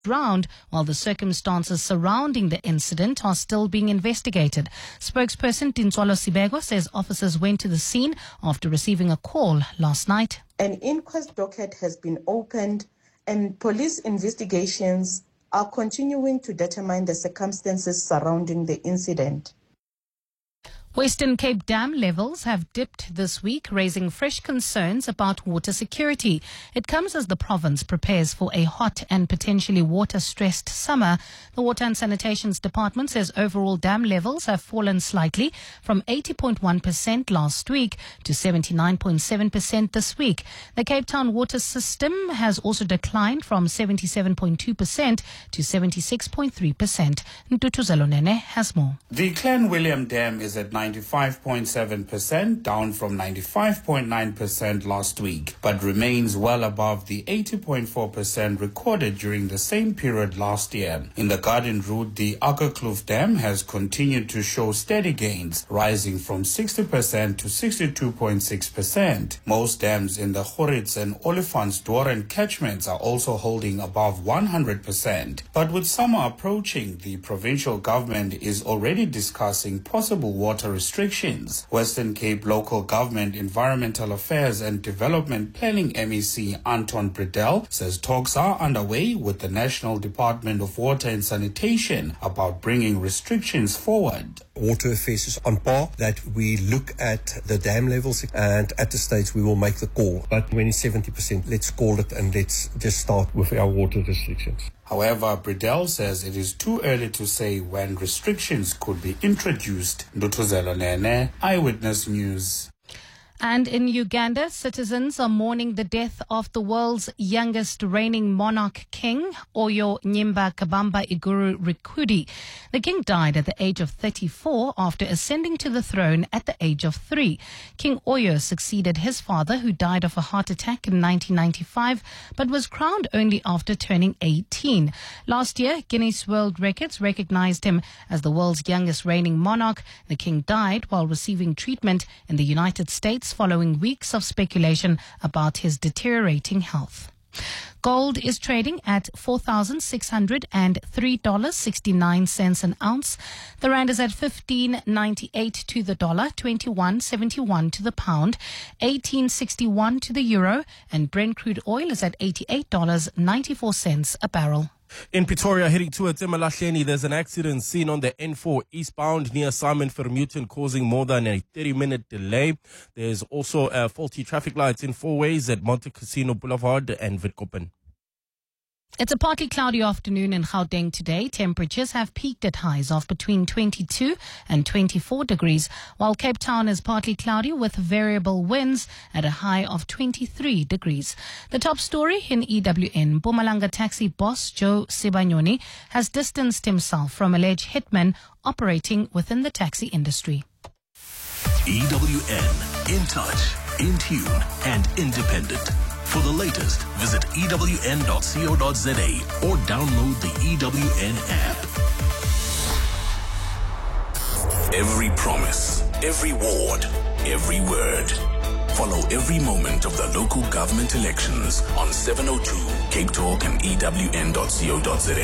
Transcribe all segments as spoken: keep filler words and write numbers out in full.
drowned, while the circumstances surrounding the incident are still being investigated. Spokesperson Tinswalo Sibego says officers went to the scene after receiving a call last night. An inquest docket has been opened and police investigations are continuing to determine the circumstances surrounding the incident. Western Cape Dam levels have dipped this week, raising fresh concerns about water security. It comes as the province prepares for a hot and potentially water-stressed summer. The Water and Sanitation Department says overall dam levels have fallen slightly from eighty point one percent last week to seventy-nine point seven percent this week. The Cape Town water system has also declined from seventy-seven point two percent to seventy-six point three percent. Ntutuzelo Nene has more. The Clan William Dam is at ninety-five point seven percent, down from ninety-five point nine percent last week, but remains well above the eighty point four percent recorded during the same period last year. In the Garden Route, the Akkerkloof Dam has continued to show steady gains, rising from sixty percent to sixty-two point six percent. Most dams in the Goritz and Olifantsdoorn catchments are also holding above one hundred percent. But with summer approaching, the provincial government is already discussing possible water restrictions. Western Cape Local Government Environmental Affairs and Development Planning M E C Anton Bredell says talks are underway with the National Department of Water and Sanitation about bringing restrictions forward. Water Affairs is on par that we look at the dam levels, and at the stage we will make the call. But when it's seventy percent, let's call it and let's just start with our water restrictions. However, Bredell says it is too early to say when restrictions could be introduced. Ndutuzelo Nene, Eyewitness News. And in Uganda, citizens are mourning the death of the world's youngest reigning monarch king, Oyo Nyimba Kabamba Iguru Rikudi. The king died at the age of thirty-four after ascending to the throne at the age of three. King Oyo succeeded his father, who died of a heart attack in nineteen ninety-five, but was crowned only after turning eighteen. Last year, Guinness World Records recognized him as the world's youngest reigning monarch. The king died while receiving treatment in the United States following weeks of speculation about his deteriorating health. Gold is trading at four thousand six hundred three dollars and sixty-nine cents an ounce. The rand is at fifteen ninety-eight to the dollar, twenty-one seventy-one to the pound, eighteen sixty-one to the euro, and Brent crude oil is at eighty-eight dollars and ninety-four cents a barrel. In Pretoria, heading towards Emalahleni, there's an accident seen on the N four eastbound near Simon Vermeulen, causing more than a thirty-minute delay. There's also uh, faulty traffic lights in four ways at Monte Cassino Boulevard and Witkoppen. It's a partly cloudy afternoon in Gauteng today. Temperatures have peaked at highs of between twenty-two and twenty-four degrees, while Cape Town is partly cloudy with variable winds at a high of twenty-three degrees. The top story in E W N, Mpumalanga taxi boss Joe Sibanyoni has distanced himself from alleged hitmen operating within the taxi industry. E W N, in touch, in tune and independent. For the latest, visit E W N dot co dot za or download the E W N app. Every promise, every ward, every word. Follow every moment of the local government elections on seven oh two Cape Talk and E W N dot co dot za.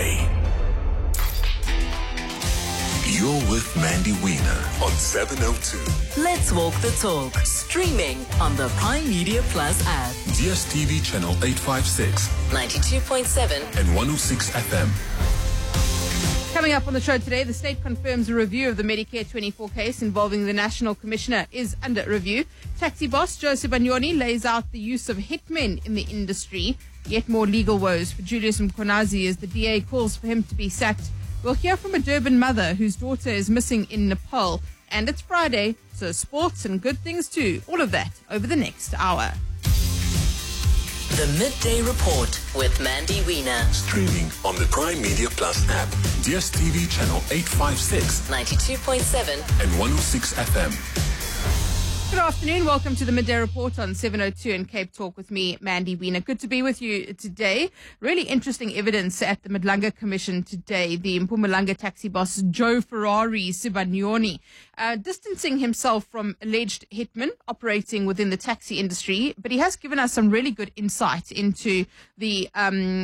You're with Mandy Wiener on seven oh two. Let's walk the talk. Streaming on the Prime Media Plus app. D S T V channel eight fifty-six, ninety-two point seven and one oh six F M. Coming up on the show today, the state confirms a review of the Medicare twenty-four case involving the National Commissioner is under review. Taxi boss Joe Sibanyoni lays out the use of hitmen in the industry. Yet more legal woes for Julius Mkhwanazi as the D A calls for him to be sacked. We'll hear from a Durban mother whose daughter is missing in Nepal. And it's Friday, so sports and good things too. All of that over the next hour. The Midday Report with Mandy Wiener. Streaming on the Prime Media Plus app, D S T V channel eight fifty-six, ninety-two point seven and one oh six F M. Good afternoon. Welcome to the Midday Report on seven oh two and Cape Talk with me, Mandy Wiener. Good to be with you today. Really interesting evidence at the Madlanga Commission today. The Mpumalanga taxi boss Joe Ferrari Sibanyoni uh, distancing himself from alleged hitmen operating within the taxi industry, but he has given us some really good insight into the um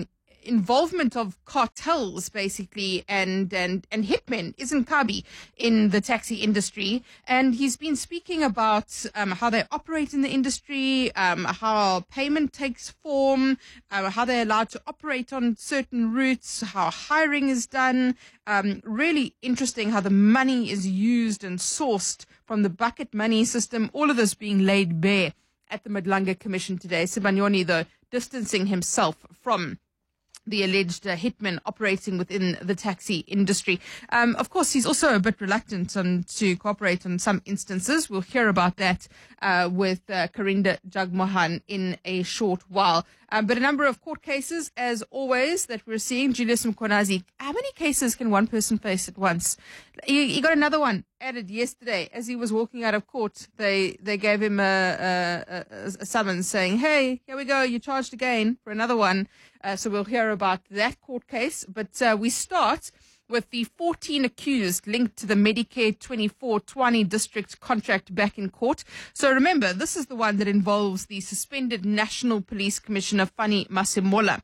involvement of cartels, basically, and, and, and hitmen, isn't Kabi, in the taxi industry. And he's been speaking about um, how they operate in the industry, um, how payment takes form, uh, how they're allowed to operate on certain routes, how hiring is done. Um, really interesting how the money is used and sourced from the bucket money system, all of this being laid bare at the Madlanga Commission today. Sibanyoni, though, distancing himself from the alleged uh, hitman operating within the taxi industry. Um, of course, he's also a bit reluctant um, to cooperate on some instances. We'll hear about that uh, with uh, Karinda Jagmohan in a short while. Um, but a number of court cases, as always, that we're seeing. Julius Mkonazi, how many cases can one person face at once? He, he got another one added yesterday. As he was walking out of court, they, they gave him a, a, a, a summons saying, hey, here we go, you're charged again for another one. Uh, so we'll hear about that court case. But uh, we start with the fourteen accused linked to the Medicare twenty-four Tshwane district contract back in court. So remember, this is the one that involves the suspended National Police Commissioner Fani Masemola.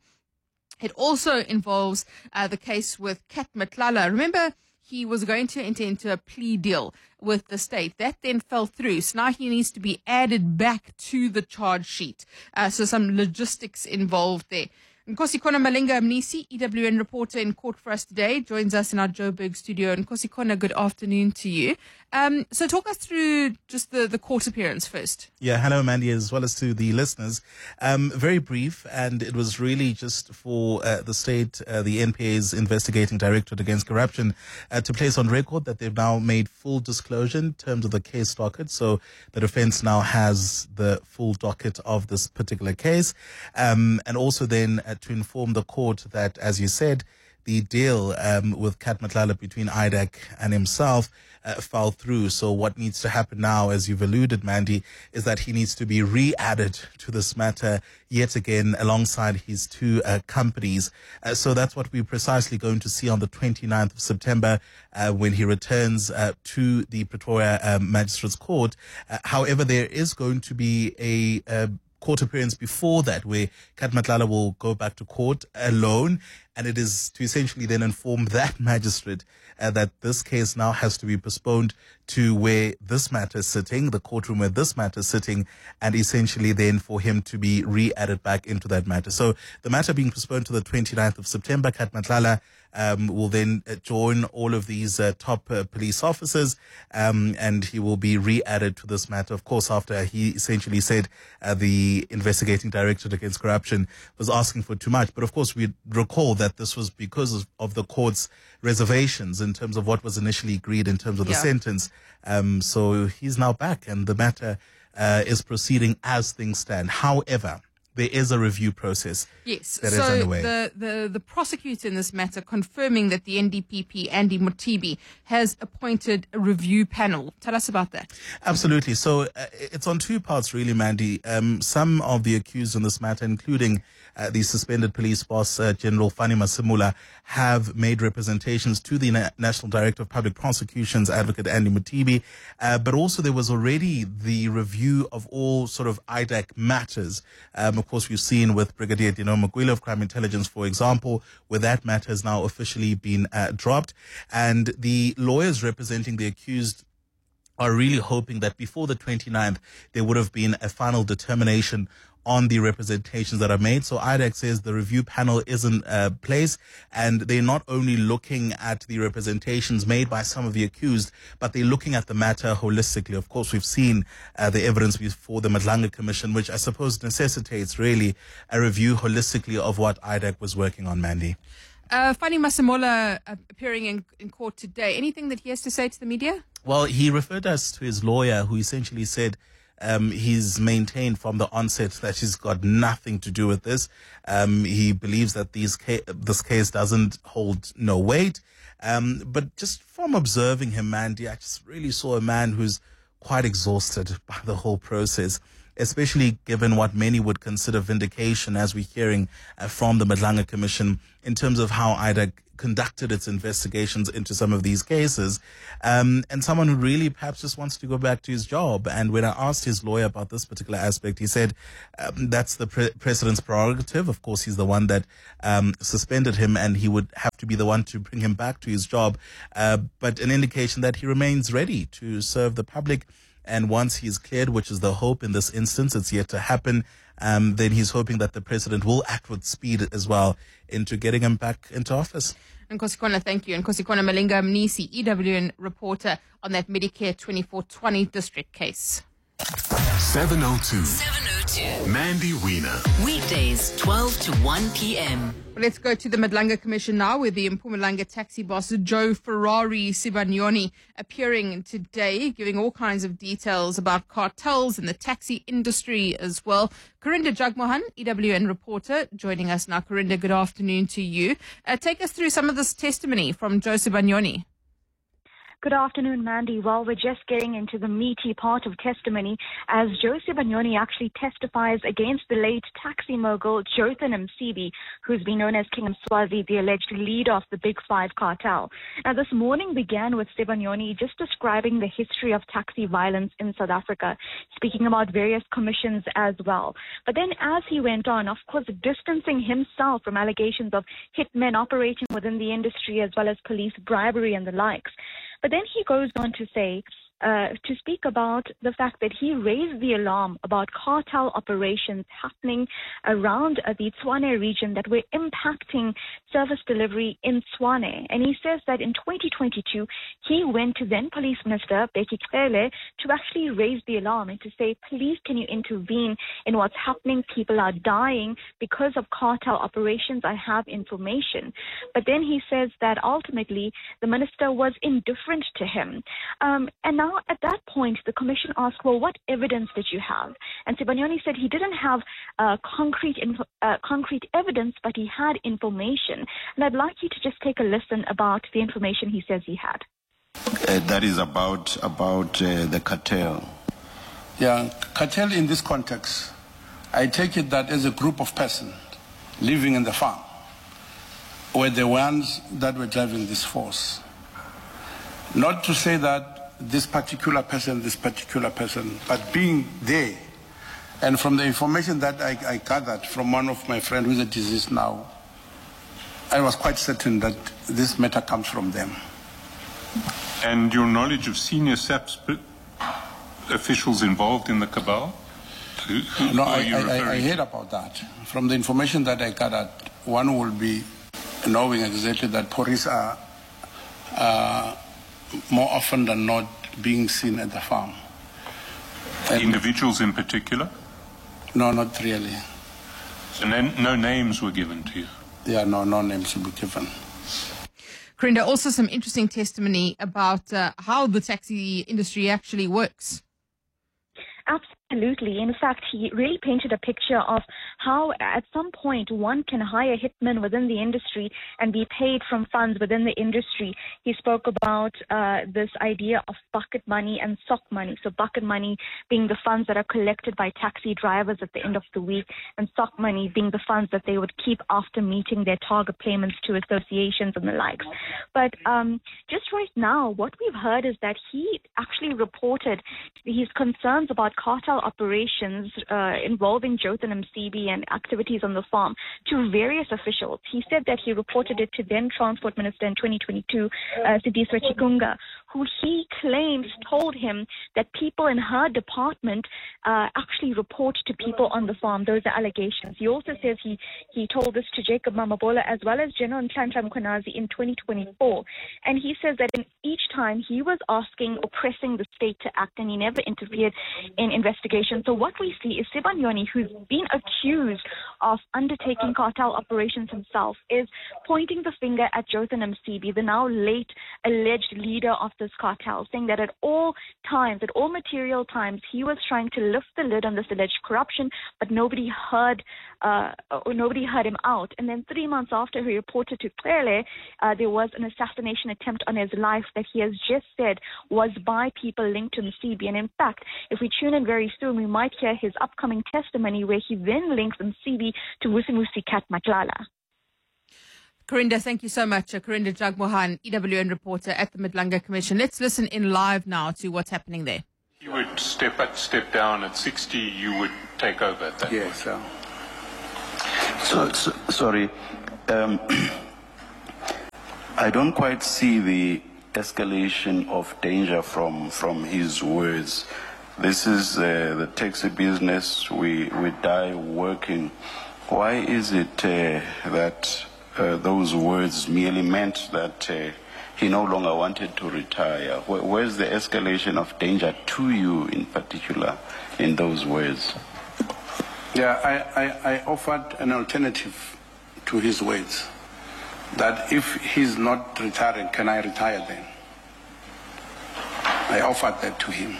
It also involves uh, the case with Kat Matlala. Remember, he was going to enter into a plea deal with the state. That then fell through. So now he needs to be added back to the charge sheet. Uh, so some logistics involved there. Nkosikona Malinga Mnisi, E W N reporter in court for us today, joins us in our Joburg studio. Nkosikona, good afternoon to you. Um, so talk us through just the, the court appearance first. Yeah, hello, Mandy, as well as to the listeners. Um, very brief, and it was really just for uh, the state, uh, the N P A's Investigating Directorate Against Corruption, uh, to place on record that they've now made full disclosure in terms of the case docket. So the defense now has the full docket of this particular case. Um, and also then uh, to inform the court that, as you said, the deal um, with Kat Matlala between I D A C and himself uh, fell through. So what needs to happen now, as you've alluded, Mandy, is that he needs to be re-added to this matter yet again alongside his two uh, companies. Uh, so that's what we're precisely going to see on the twenty-ninth of September uh, when he returns uh, to the Pretoria uh, Magistrates Court. Uh, however, there is going to be a uh, court appearance before that where Kat Matlala will go back to court alone, and it is to essentially then inform that magistrate uh, that this case now has to be postponed to where this matter is sitting, the courtroom where this matter is sitting, and essentially then for him to be re-added back into that matter. So the matter being postponed to the twenty-ninth of September, Kat Matlala um, will then uh, join all of these uh, top uh, police officers, um, and he will be re-added to this matter, of course, after he essentially said uh, the Investigating Directorate Against Corruption was asking for too much. But of course, we recall that this was because of, of the court's reservations in terms of what was initially agreed in terms of the Yeah. sentence. Um, so he's now back, and the matter uh, is proceeding as things stand. However, there is a review process Yes. that so is underway. The, the, the prosecutor in this matter confirming that the N D P P, Andy Motibi, has appointed a review panel. Tell us about that. Absolutely. So uh, it's on two parts, really, Mandy. Um, some of the accused in this matter, including uh, the suspended police boss, uh, General Fani Masemola, have made representations to the Na- National Director of Public Prosecutions, Advocate Andy Motibi. Uh, but also there was already the review of all sort of I D A C matters. Um, of course, we've seen with Brigadier Dino Magwilo of Crime Intelligence, for example, where that matter has now officially been uh, dropped. And the lawyers representing the accused are really hoping that before the twenty-ninth, there would have been a final determination on the representations that are made. So I D A C says the review panel is in uh, place, and they're not only looking at the representations made by some of the accused, but they're looking at the matter holistically. Of course, we've seen uh, the evidence before the Madlanga Commission, which I suppose necessitates really a review holistically of what I D A C was working on, Mandy. Uh, Fani Masemola uh, appearing in, in court today. Anything that he has to say to the media? Well, he referred us to his lawyer, who essentially said Um, he's maintained from the onset that he's got nothing to do with this. Um, he believes that these ca- this case doesn't hold no weight. Um, but just from observing him, Mandy, I just really saw a man who's quite exhausted by the whole process, especially given what many would consider vindication, as we're hearing uh, from the Madlanga Commission, in terms of how I D A C conducted its investigations into some of these cases, um, and someone who really perhaps just wants to go back to his job. And when I asked his lawyer about this particular aspect, he said um, that's the pre- president's prerogative. Of course, he's the one that um, suspended him, and he would have to be the one to bring him back to his job. Uh, but an indication that he remains ready to serve the public. And once he's cleared, which is the hope in this instance, it's yet to happen, um, then he's hoping that the president will act with speed as well into getting him back into office. And Nkosikwana, thank you. And Nkosikwana Malinga Mnisi, E W N reporter on that Medicare twenty-four twenty district case. seven oh two. seven oh two. Mandy Wiener. Weekdays, twelve to one p.m. Well, let's go to the Madlanga Commission now, with the Mpumalanga taxi boss Joe Ferrari Sibanyoni appearing today, giving all kinds of details about cartels in the taxi industry as well. Karinda Jagmohan, E W N reporter, joining us now. Karinda, good afternoon to you. Uh, take us through some of this testimony from Joe Sibanyoni. Good afternoon, Mandy. Well, we're just getting into the meaty part of testimony as Joe Sibanyoni actually testifies against the late taxi mogul Jothan Msibi, who's been known as King Mswazi, the alleged leader of the Big Five cartel. Now, this morning began with Sibanyoni just describing the history of taxi violence in South Africa, speaking about various commissions as well. But then as he went on, of course, distancing himself from allegations of hitmen operating within the industry as well as police bribery and the likes. But then he goes on to say, uh, to speak about the fact that he raised the alarm about cartel operations happening around uh, the Tshwane region that were impacting service delivery in Tshwane. And he says that in twenty twenty-two, he went to then Police Minister Bheki Cele to actually raise the alarm and to say, please, can you intervene in what's happening? People are dying because of cartel operations. I have information. But then he says that ultimately the minister was indifferent to him. Um, and now at that point, the commission asked, well, what evidence did you have? And Sibanyoni said he didn't have uh, concrete info, uh, concrete evidence, but he had information. And I'd like you to just take a listen about the information he says he had. Uh, that is about, about uh, the cartel. Yeah, cartel in this context, I take it that as a group of persons living in the farm were the ones that were driving this force. Not to say that this particular person, this particular person, but being there. And from the information that I, I gathered from one of my friends who is a deceased now, I was quite certain that this matter comes from them. And your knowledge of senior S A P S officials involved in the cabal? Who, who no, are I, you I, referring I heard to? about that. From the information that I gathered, one will be knowing exactly that police are uh, more often than not being seen at the farm. And individuals in particular? No, not really. So no, no names were given to you? Yeah, no, no names will be given. Karinda, also some interesting testimony about uh, how the taxi industry actually works. Absolutely. In fact, he really painted a picture of how at some point one can hire hitmen within the industry and be paid from funds within the industry. He spoke about uh, this idea of bucket money and sock money. So bucket money being the funds that are collected by taxi drivers at the end of the week, and sock money being the funds that they would keep after meeting their target payments to associations and the likes. But um, just right now, what we've heard is that he actually reported his concerns about cartel operations uh, involving Jothan Msibi and activities on the farm to various officials. He said that he reported it to then Transport Minister in twenty twenty-two, uh, Sidiswa Chikunga, who he claims told him that people in her department uh, actually report to people on the farm. Those are allegations. He also says he, he told this to Jacob Mamabola as well as General Nhlanhla Mkhwanazi in twenty twenty-four. And he says that in each time he was asking or pressing the state to act, and he never interfered in investigation. So what we see is Sibanyoni, who's been accused of undertaking cartel operations himself, is pointing the finger at Jothan Msibi, the now late alleged leader of this cartel, saying that at all times, at all material times, he was trying to lift the lid on this alleged corruption, but nobody heard uh, or nobody heard him out. And then three months after he reported to Cele, uh, there was an assassination attempt on his life that he has just said was by people linked to Msibi. And in fact, if we tune in very soon, we might hear his upcoming testimony where he then links Msibi to Vusimusi Cat Matlala. Corinda, thank you so much. Uh, Corinda Jagmohan, E W N reporter at the Madlanga Commission. Let's listen in live now to what's happening there. You would step up, step down at sixty, you would take over at that Yes, point. So, so sorry, um, I don't quite see the escalation of danger from from his words. This is uh, the taxi business. We we die working. Why is it uh, that uh, those words merely meant that uh, he no longer wanted to retire? Where, where's the escalation of danger to you in particular in those words? Yeah, I, I, I offered an alternative to his words. That if he's not retiring, can I retire then? I offered that to him.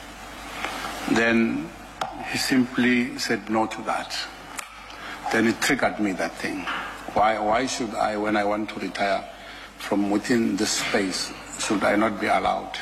Then he simply said no to that. Then it triggered me, that thing. Why, why should I, when I want to retire from within this space, should I not be allowed?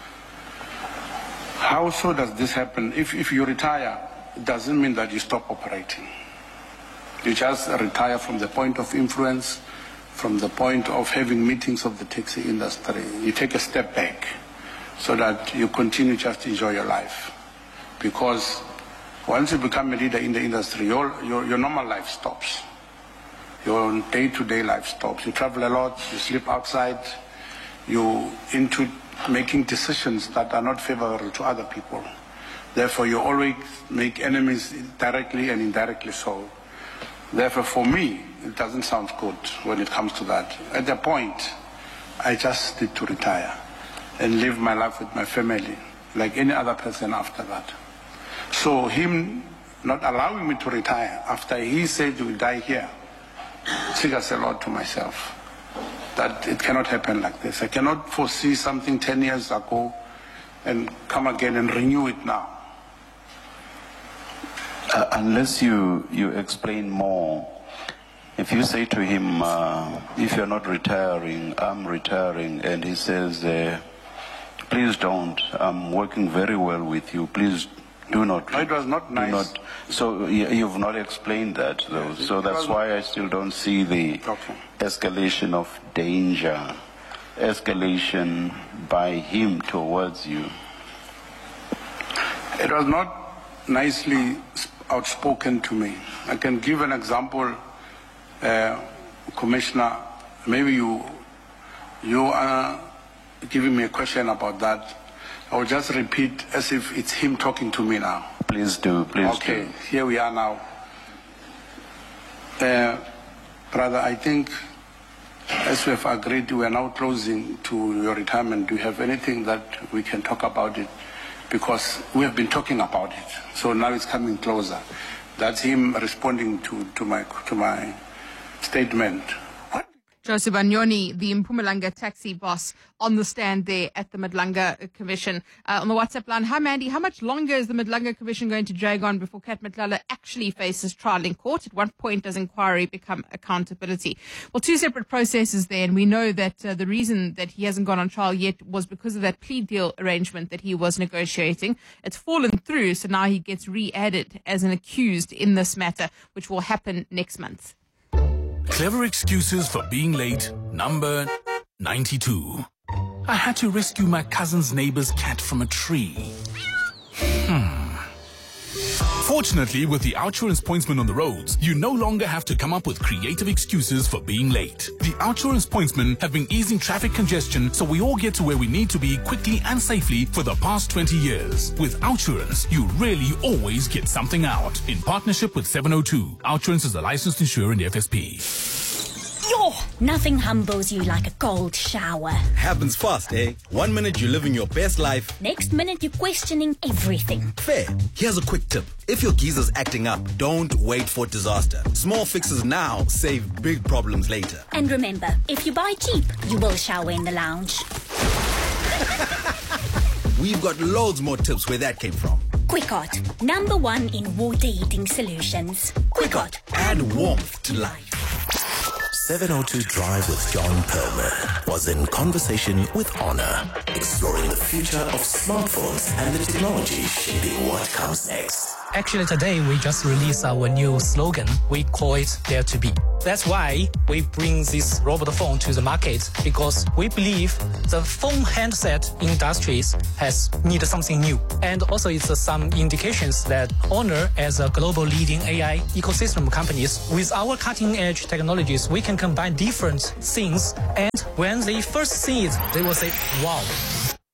How so does this happen? If, if you retire, it doesn't mean that you stop operating. You just retire from the point of influence, from the point of having meetings of the taxi industry. You take a step back so that you continue just to enjoy your life. Because once you become a leader in the industry, your, your, your normal life stops. Your day-to-day life stops. You travel a lot, you sleep outside, you're into making decisions that are not favorable to other people. Therefore, you always make enemies directly and indirectly so. Therefore, for me, it doesn't sound good when it comes to that. At the point, I just need to retire and live my life with my family like any other person after that. So him not allowing me to retire after he said he will die here triggers a lot to myself. That it cannot happen like this. I cannot foresee something ten years ago and come again and renew it now. Uh, unless you, you explain more, if you say to him, uh, if you're not retiring, I'm retiring, and he says, uh, please don't, I'm working very well with you, please do not. No, it was not nice. Not, so you've not explained that, though, yes, so that's why I still don't see the okay. escalation of danger, escalation by him towards you. It was not nicely outspoken to me. I can give an example, uh, Commissioner. Maybe you you are giving me a question about that. I will just repeat as if it's him talking to me now. Please do, please okay, do. Okay, here we are now. Uh, brother, I think as we have agreed, we are now closing to your retirement. Do you have anything that we can talk about it? Because we have been talking about it, so now it's coming closer. That's him responding to, to my to my statement. Joseph Anyoni, the Mpumalanga taxi boss, on the stand there at the Madlanga Commission. Uh, on the WhatsApp line, hi Mandy, how much longer is the Madlanga Commission going to drag on before Kat Matlala actually faces trial in court? At what point does inquiry become accountability? Well, two separate processes there, and we know that uh, the reason that he hasn't gone on trial yet was because of that plea deal arrangement that he was negotiating. It's fallen through, so now he gets re-added as an accused in this matter, which will happen next month. Clever excuses for being late, number ninety-two. I had to rescue my cousin's neighbor's cat from a tree. Hmm. Fortunately, with the Outsurance pointsman on the roads, you no longer have to come up with creative excuses for being late. The Outsurance pointsmen have been easing traffic congestion so we all get to where we need to be quickly and safely for the past twenty years. With Outsurance, you really always get something out. In partnership with seven oh two, Outsurance is a licensed insurer in the F S P. Yo, nothing humbles you like a cold shower. Happens fast, eh? One minute you're living your best life. Next minute you're questioning everything. Fair. Here's a quick tip. If your geezer's acting up, don't wait for disaster. Small fixes now save big problems later. And remember, if you buy cheap, you will shower in the lounge. We've got loads more tips where that came from. Quickot, number one in water heating solutions. Quickot, add warmth to life. seven oh two Drive with John Perlman was in conversation with Honor, exploring the future of smartphones and the technology shaping what comes next. Actually, today we just released our new slogan. We call it Dare to Be. That's why we bring this robot phone to the market, because we believe the phone handset industries has needed something new. And also it's uh, some indications that Honor, as a global leading A I ecosystem companies, with our cutting edge technologies, we can combine different things. And when they first see it, they will say, wow.